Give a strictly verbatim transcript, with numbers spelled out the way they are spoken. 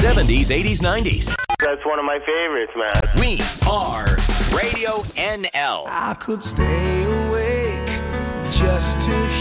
seventies, eighties, nineties. That's one of my favorites, man. We are Radio N L. I could stay awake just to